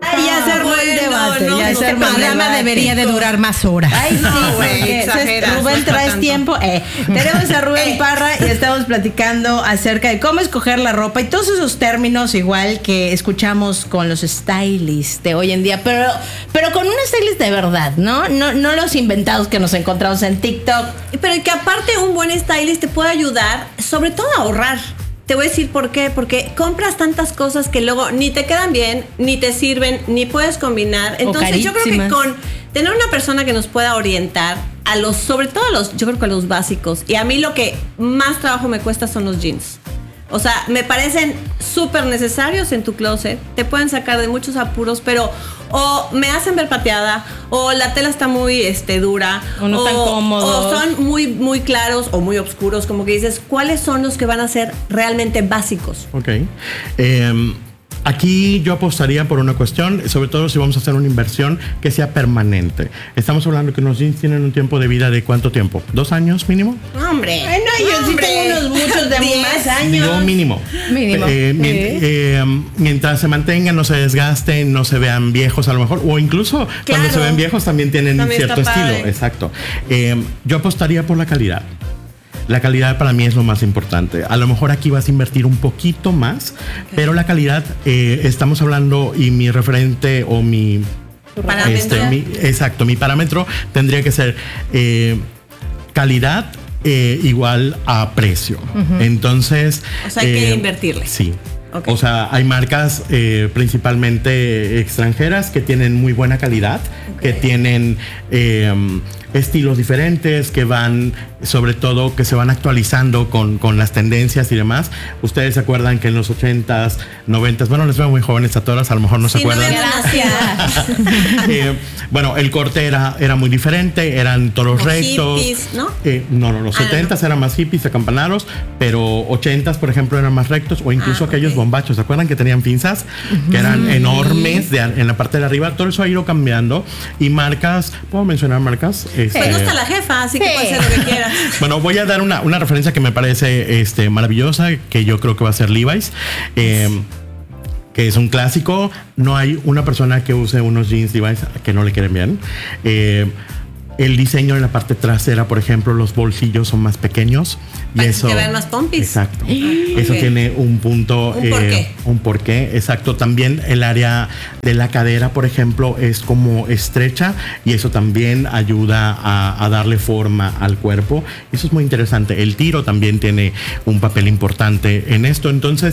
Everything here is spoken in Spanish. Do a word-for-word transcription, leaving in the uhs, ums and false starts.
ya se armó el debate. No, ya no, se este programa debería de durar más horas. Ay, sí, güey, exageras. Rubén, ¿traes tanto. tiempo? Eh, tenemos a Rubén Parra y estamos platicando acerca de cómo escoger la ropa y todos esos términos igual que escuchamos con los stylists de hoy en día, pero, pero con un stylist de verdad, ¿no? No, no los inventados que nos encontramos en TikTok. Pero que aparte un buen stylist te puede ayudar, sobre todo a ahorrar. Te voy a decir por qué, porque compras tantas cosas que luego ni te quedan bien, ni te sirven, ni puedes combinar. Entonces yo creo que con tener una persona que nos pueda orientar a los, sobre todo a los, yo creo que a los básicos, y a mí lo que más trabajo me cuesta son los jeans. O sea, me parecen súper necesarios en tu closet, te pueden sacar de muchos apuros, pero o me hacen ver pateada, o la tela está muy este, dura, o no o, tan cómodos, o son muy, muy claros o muy oscuros, como que dices, ¿cuáles son los que van a ser realmente básicos? Ok. Eh, Aquí yo apostaría por una cuestión, sobre todo si vamos a hacer una inversión que sea permanente. Estamos hablando que los jeans tienen un tiempo de vida de ¿cuánto tiempo? ¿Dos años mínimo? ¡Hombre! Ay, no, yo sí tengo unos muchos de más años. Digo mínimo. Mínimo. Eh, sí. mient- eh, mientras se mantengan, no se desgasten, no se vean viejos a lo mejor, o incluso Claro. cuando se ven viejos también tienen También cierto está estilo. padre. Exacto. Eh, yo apostaría por la calidad. La calidad para mí es lo más importante. A lo mejor aquí vas a invertir un poquito más, okay. pero la calidad, eh, estamos hablando y mi referente o mi... Parámetro. Este, mi, exacto, mi parámetro tendría que ser eh, calidad eh, igual a precio. Uh-huh. Entonces... O sea, hay eh, que invertirle. Sí. Okay. O sea, hay marcas eh, principalmente extranjeras que tienen muy buena calidad, okay. que tienen eh, estilos diferentes, que van, sobre todo, que se van actualizando con, con las tendencias y demás. Ustedes se acuerdan que en los ochentas, noventas, bueno, les veo muy jóvenes a todas, a lo mejor no sí, se acuerdan. No, gracias. eh, bueno, el corte era, era muy diferente, eran toros como rectos. Hippies, ¿no? Eh, no, no, los ah, setentas no. eran más hippies, acampanados, pero ochentas, por ejemplo, eran más rectos, o incluso ah, aquellos okay. bombachos, ¿se acuerdan que tenían pinzas? Uh-huh. Que eran enormes de, en la parte de arriba. Todo eso ha ido cambiando. Y marcas, ¿puedo mencionar marcas? Este, me gusta la jefa, así sí. que puede ser lo que quieras. Bueno, voy a dar una, una referencia que me parece este, maravillosa, que yo creo que va a ser Levi's. Eh, que es un clásico. No hay una persona que use unos jeans Levi's que no le queden bien. Eh, El diseño en la parte trasera, por ejemplo, los bolsillos son más pequeños. Y para eso, que vean más pompis. Exacto. Okay. Eso tiene un punto. ¿Un eh, porqué? Un porqué, exacto. También el área de la cadera, por ejemplo, es como estrecha y eso también ayuda a, a darle forma al cuerpo. Eso es muy interesante. El tiro también tiene un papel importante en esto. Entonces,